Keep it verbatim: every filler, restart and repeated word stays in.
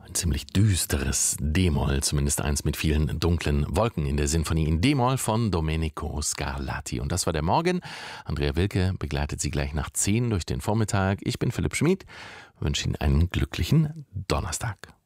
Ein ziemlich düsteres D-Moll, zumindest eins mit vielen dunklen Wolken in der Sinfonie in D-Moll von Domenico Scarlatti. Und das war der Morgen. Andrea Wilke begleitet Sie gleich nach zehn durch den Vormittag. Ich bin Philipp Schmid, wünsche Ihnen einen glücklichen Donnerstag.